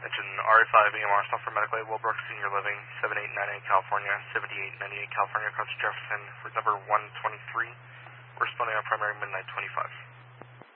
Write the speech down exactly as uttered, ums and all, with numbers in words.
Mention R A five E M R, Software Medical Aid, Willbrook Senior Living, seventy-eight ninety-eight California, seventy-eight ninety-eight California, Coach Jefferson, with number one twenty-three.